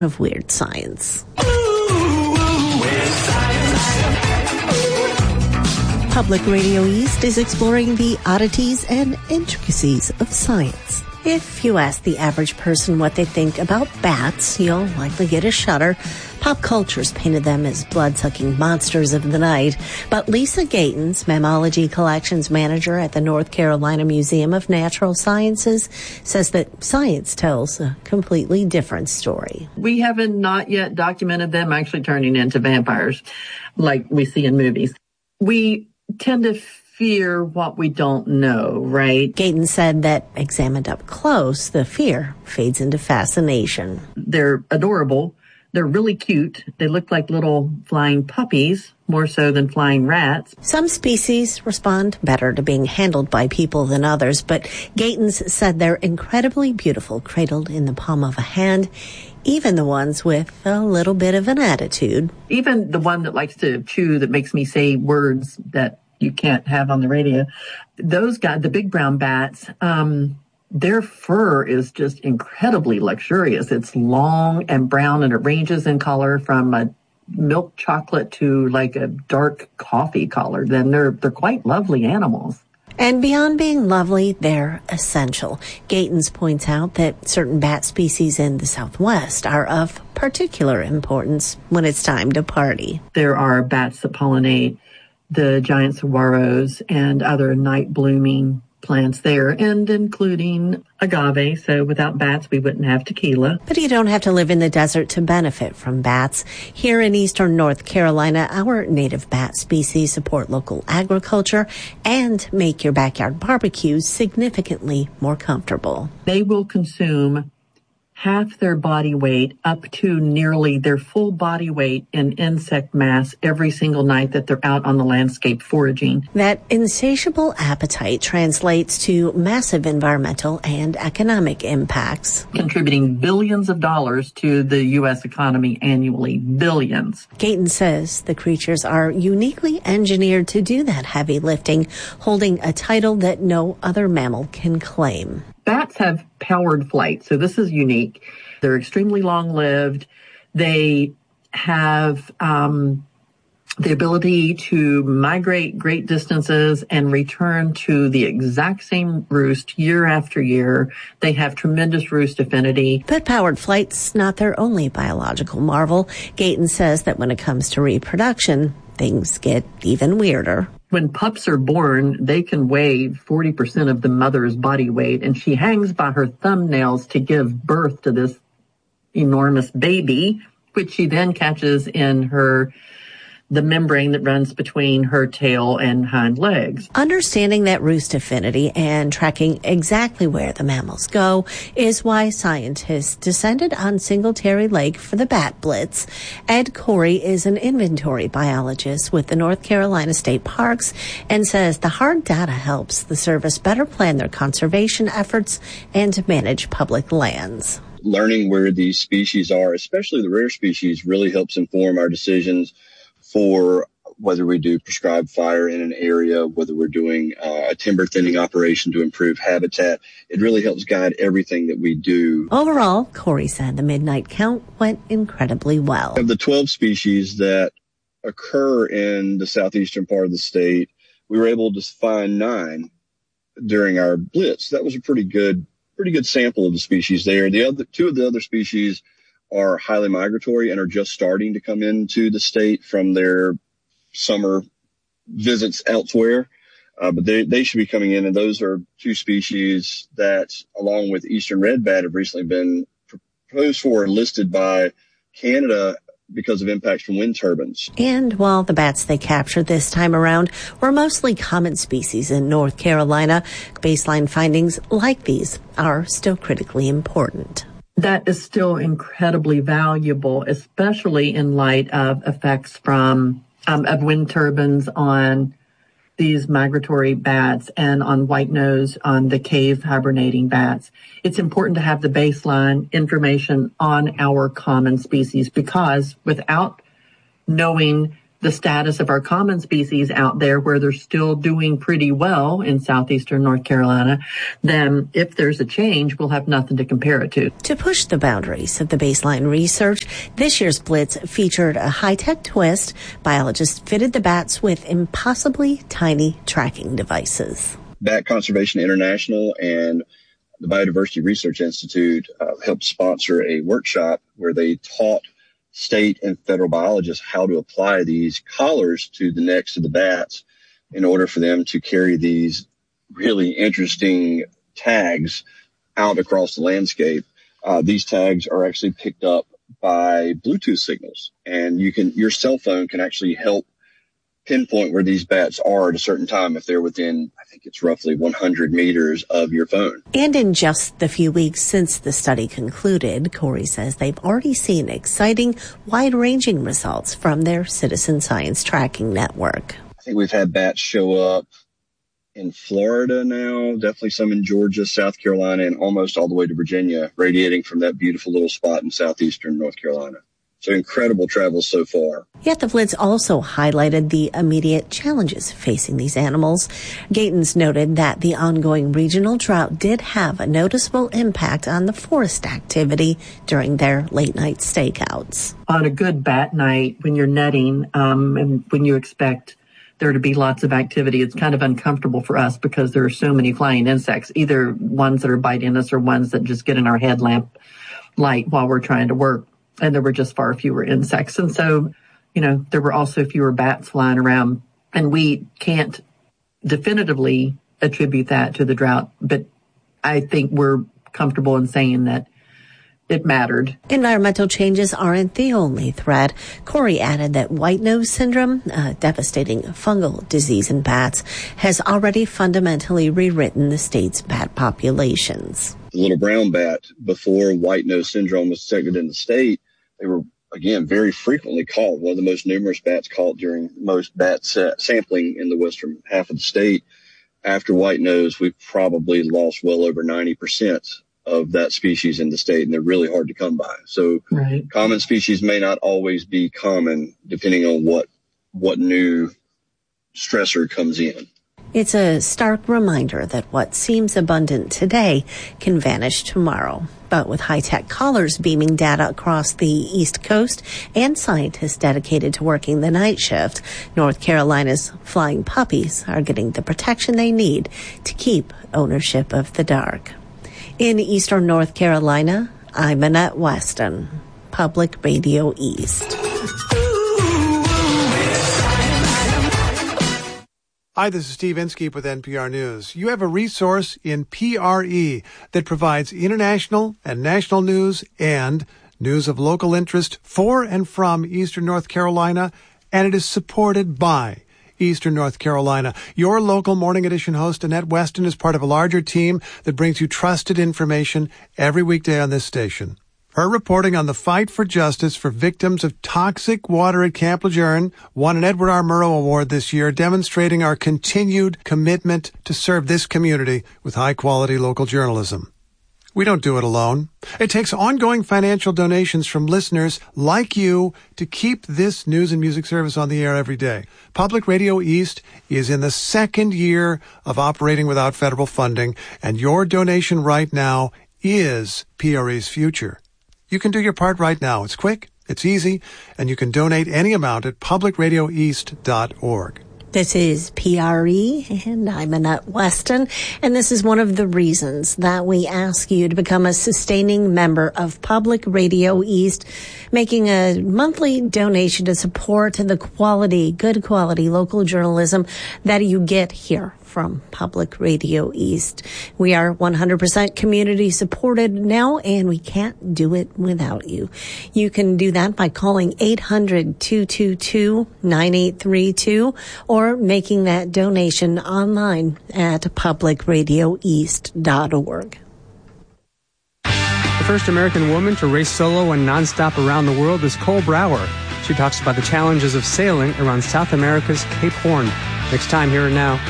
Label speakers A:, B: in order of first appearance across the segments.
A: of Weird Science. Public Radio East is exploring the oddities and intricacies of science. If you ask the average person what they think about bats, you'll likely get a shudder. Pop culture's painted them as blood-sucking monsters of the night. But Lisa Gatens, Mammalogy Collections Manager at the North Carolina Museum of Natural Sciences, says that science tells a completely different story.
B: We haven't not yet documented them actually turning into vampires like we see in movies. We tend to fear what we don't know, right?
A: Gatens said that examined up close, the fear fades into fascination.
B: They're adorable. They're really cute. They look like little flying puppies, more so than flying rats.
A: Some species respond better to being handled by people than others, but Gatens said they're incredibly beautiful, cradled in the palm of a hand, even the ones with a little bit of an attitude.
B: Even the one that likes to chew, that makes me say words that you can't have on the radio. Those guys, the big brown bats, their fur is just incredibly luxurious. It's long and brown, and it ranges in color from a milk chocolate to like a dark coffee color. Then they're quite lovely animals.
A: And beyond being lovely, they're essential. Gatens points out that certain bat species in the Southwest are of particular importance when it's time to party.
B: There are bats that pollinate the giant saguaros and other night-blooming plants there, and including agave. So without bats, we wouldn't have tequila.
A: But you don't have to live in the desert to benefit from bats. Here in eastern North Carolina, our native bat species support local agriculture and make your backyard barbecues significantly more comfortable.
B: They will consume half their body weight up to nearly their full body weight in insect mass every single night that they're out on the landscape foraging.
A: That insatiable appetite translates to massive environmental and economic impacts,
B: contributing billions of dollars to the U.S. economy annually. Billions.
A: Gatens says the creatures are uniquely engineered to do that heavy lifting, holding a title that no other mammal can claim.
B: Bats have powered flight, so this is unique. They're extremely long-lived. They have the ability to migrate great distances and return to the exact same roost year after year. They have tremendous roost affinity.
A: But powered flight's not their only biological marvel. Gatens says that when it comes to reproduction, things get even weirder.
B: When pups are born, they can weigh 40% of the mother's body weight, and she hangs by her thumbnails to give birth to this enormous baby, which she then catches in the membrane that runs between her tail and hind legs.
A: Understanding that roost affinity and tracking exactly where the mammals go is why scientists descended on Singletary Lake for the Bat Blitz. Ed Corey is an inventory biologist with the North Carolina State Parks and says the hard data helps the service better plan their conservation efforts and manage public lands.
C: Learning where these species are, especially the rare species, really helps inform our decisions for whether we do prescribed fire in an area, whether we're doing a timber thinning operation to improve habitat. It really helps guide everything that we do.
A: Overall, Corey said the midnight count went incredibly well.
C: Of the 12 species that occur in the southeastern part of the state, we were able to find 9 during our blitz. That was a pretty good sample of the species there. The other 2 of the other species are highly migratory and are just starting to come into the state from their summer visits elsewhere. But they should be coming in, and those are 2 species that, along with eastern red bat, have recently been proposed for and listed by Canada because of impacts from wind turbines.
A: And while the bats they captured this time around were mostly common species in North Carolina, baseline findings like these are still critically important.
B: That is still incredibly valuable, especially in light of effects from of wind turbines on these migratory bats and on white-nose, on the cave hibernating bats. It's important to have the baseline information on our common species, because without knowing the status of our common species out there, where they're still doing pretty well in southeastern North Carolina, then if there's a change, we'll have nothing to compare it to.
A: To push the boundaries of the baseline research, this year's Blitz featured a high-tech twist. Biologists fitted the bats with impossibly tiny tracking devices.
C: Bat Conservation International and the Biodiversity Research Institute helped sponsor a workshop where they taught state and federal biologists how to apply these collars to the necks of the bats in order for them to carry these really interesting tags out across the landscape. These tags are actually picked up by Bluetooth signals, and your cell phone can actually help pinpoint where these bats are at a certain time if they're within, I think it's roughly 100 meters of your phone.
A: And in just the few weeks since the study concluded, Corey says they've already seen exciting, wide-ranging results from their citizen science tracking network.
C: I think we've had bats show up in Florida now, definitely some in Georgia, South Carolina, and almost all the way to Virginia, radiating from that beautiful little spot in southeastern North Carolina. So incredible travel so far.
A: Yet the Blitz also highlighted the immediate challenges facing these animals. Gatens noted that the ongoing regional drought did have a noticeable impact on the forest activity during their late-night stakeouts.
B: On a good bat night, when you're netting and when you expect there to be lots of activity, it's kind of uncomfortable for us because there are so many flying insects, either ones that are biting us or ones that just get in our headlamp light while we're trying to work. And there were just far fewer insects. And so, there were also fewer bats flying around. And we can't definitively attribute that to the drought, but I think we're comfortable in saying that it mattered.
A: Environmental changes aren't the only threat. Corey added that white nose syndrome, a devastating fungal disease in bats, has already fundamentally rewritten the state's bat populations.
C: The little brown bat, before white nose syndrome was detected in the state, they were, again, very frequently caught. One of the most numerous bats caught during most bat sampling in the western half of the state. After white nose, we've probably lost well over 90% of that species in the state, and they're really hard to come by. So Common species may not always be common depending on what new stressor comes in.
A: It's a stark reminder that what seems abundant today can vanish tomorrow. But with high-tech collars beaming data across the East Coast and scientists dedicated to working the night shift, North Carolina's flying puppies are getting the protection they need to keep ownership of the dark. In eastern North Carolina, I'm Annette Weston, Public Radio East.
D: Hi, this is Steve Inskeep with NPR News. You have a resource in PRE that provides international and national news and news of local interest for and from Eastern North Carolina, and it is supported by Eastern North Carolina. Your local Morning Edition host, Annette Weston, is part of a larger team that brings you trusted information every weekday on this station. Her reporting on the fight for justice for victims of toxic water at Camp Lejeune won an Edward R. Murrow Award this year, demonstrating our continued commitment to serve this community with high-quality local journalism. We don't do it alone. It takes ongoing financial donations from listeners like you to keep this news and music service on the air every day. Public Radio East is in the second year of operating without federal funding, and your donation right now is PRE's future. You can do your part right now. It's quick, it's easy, and you can donate any amount at publicradioeast.org.
A: This is PRE, and I'm Annette Weston, and this is one of the reasons that we ask you to become a sustaining member of Public Radio East, making a monthly donation to support the good quality local journalism that you get here from Public Radio East. We are 100% community supported now, and we can't do it without you. You can do that by calling 800-222-9832 or making that donation online at publicradioeast.org.
E: The first American woman to race solo and nonstop around the world is Cole Brower. She talks about the challenges of sailing around South America's Cape Horn. Next time, Here and Now.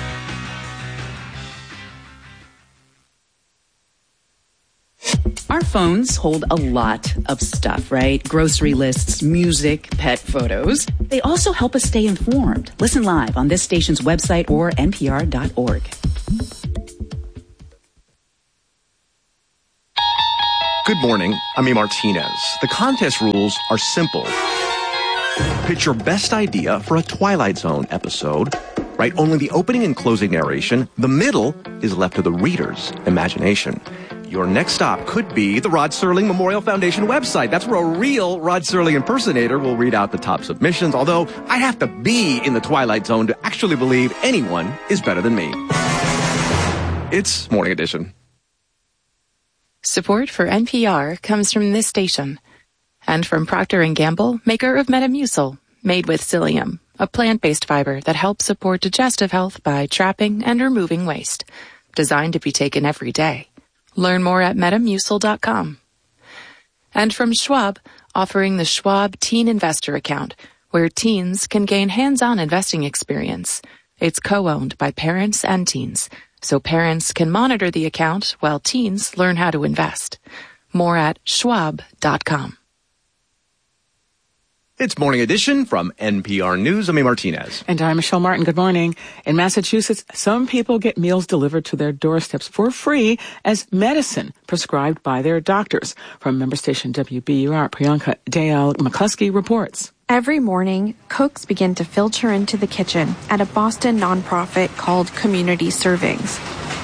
F: Our phones hold a lot of stuff, right? Grocery lists, music, pet photos. They also help us stay informed. Listen live on this station's website or npr.org.
G: Good morning, I'm E. Martinez. The contest rules are simple. Pitch your best idea for a Twilight Zone episode. Write only the opening and closing narration. The middle is left to the reader's imagination. Your next stop could be the Rod Serling Memorial Foundation website. That's where a real Rod Serling impersonator will read out the top submissions, although I have to be in the Twilight Zone to actually believe anyone is better than me. It's Morning Edition.
H: Support for NPR comes from this station and from Procter & Gamble, maker of Metamucil, made with psyllium, a plant-based fiber that helps support digestive health by trapping and removing waste. Designed to be taken every day. Learn more at Metamucil.com. And from Schwab, offering the Schwab Teen Investor Account, where teens can gain hands-on investing experience. It's co-owned by parents and teens, so parents can monitor the account while teens learn how to invest. More at Schwab.com.
G: It's Morning Edition from NPR News. I'm A. Martinez.
I: And I'm Michelle Martin. Good morning. In Massachusetts, some people get meals delivered to their doorsteps for free as medicine prescribed by their doctors. From member station WBUR, Priyanka Dayal McCluskey reports.
J: Every morning, cooks begin to filter into the kitchen at a Boston nonprofit called Community Servings.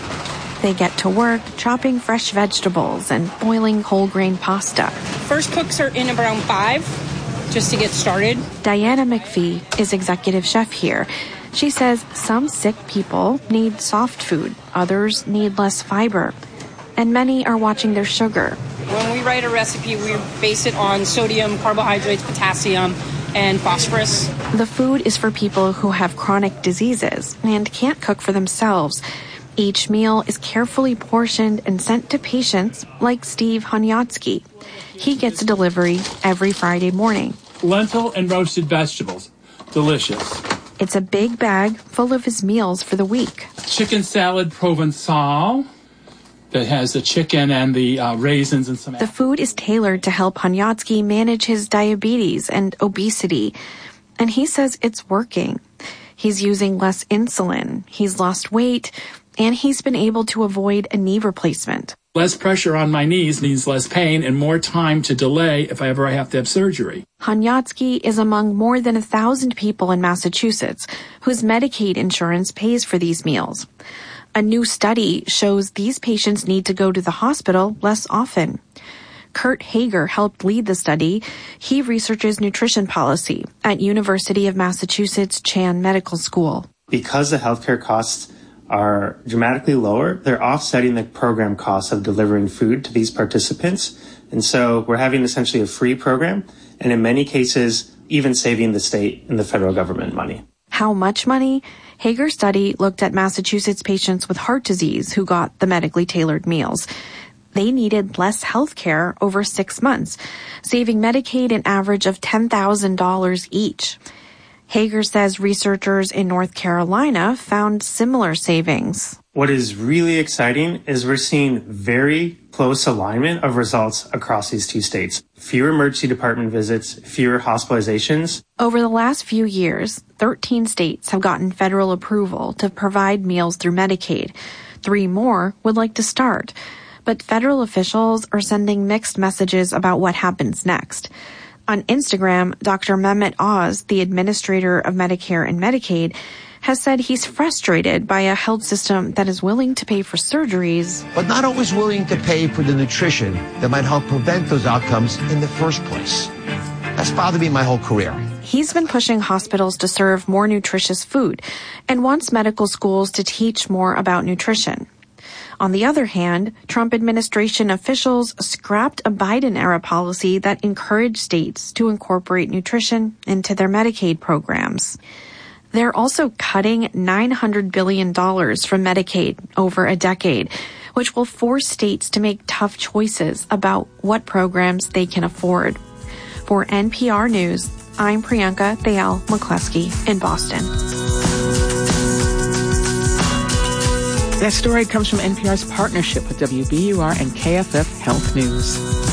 J: They get to work chopping fresh vegetables and boiling whole grain pasta.
K: First cooks are in around 5. Just to get started.
J: Diana McPhee is executive chef here. She says some sick people need soft food, others need less fiber, and many are watching their sugar.
K: When we write a recipe, we base it on sodium, carbohydrates, potassium, and phosphorus.
J: The food is for people who have chronic diseases and can't cook for themselves. Each meal is carefully portioned and sent to patients like Steve Honyatsky. He gets a delivery every Friday morning.
L: Lentil and roasted vegetables. Delicious.
J: It's a big bag full of his meals for the week.
L: Chicken salad Provençal that has the chicken and the raisins and some...
J: The food is tailored to help Honyatsky manage his diabetes and obesity. And he says it's working. He's using less insulin. He's lost weight. And he's been able to avoid a knee replacement.
L: Less pressure on my knees means less pain and more time to delay if I ever have to have surgery.
J: Honyatsky is among more than 1,000 people in Massachusetts whose Medicaid insurance pays for these meals. A new study shows these patients need to go to the hospital less often. Kurt Hager helped lead the study. He researches nutrition policy at University of Massachusetts Chan Medical School.
M: Because the healthcare costs are dramatically lower, they're offsetting the program costs of delivering food to these participants. And so we're having essentially a free program, and in many cases, even saving the state and the federal government money.
J: How much money? Hager's study looked at Massachusetts patients with heart disease who got the medically tailored meals. They needed less health care over 6 months, saving Medicaid an average of $10,000 each. Hager says researchers in North Carolina found similar savings.
M: What is really exciting is we're seeing very close alignment of results across these two states. Fewer emergency department visits, fewer hospitalizations.
J: Over the last few years, 13 states have gotten federal approval to provide meals through Medicaid. 3 more would like to start. But federal officials are sending mixed messages about what happens next. On Instagram, Dr. Mehmet Oz, the administrator of Medicare and Medicaid, has said he's frustrated by a health system that is willing to pay for surgeries,
N: but not always willing to pay for the nutrition that might help prevent those outcomes in the first place. That's bothered me my whole career.
J: He's been pushing hospitals to serve more nutritious food and wants medical schools to teach more about nutrition. On the other hand, Trump administration officials scrapped a Biden-era policy that encouraged states to incorporate nutrition into their Medicaid programs. They're also cutting $900 billion from Medicaid over a decade, which will force states to make tough choices about what programs they can afford. For NPR News, I'm Priyanka Dayal McCluskey in Boston.
I: That story comes from NPR's partnership with WBUR and KFF Health News.